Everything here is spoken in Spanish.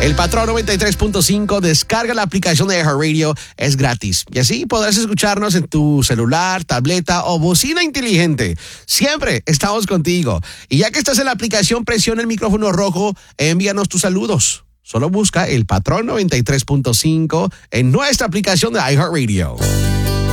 El Patrón 93.5, descarga la aplicación de iHeartRadio, es gratis. Y así podrás escucharnos en tu celular, tableta o bocina inteligente. Siempre estamos contigo. Y ya que estás en la aplicación, presiona el micrófono rojo e envíanos tus saludos. Solo busca El Patrón 93.5 en nuestra aplicación de iHeartRadio.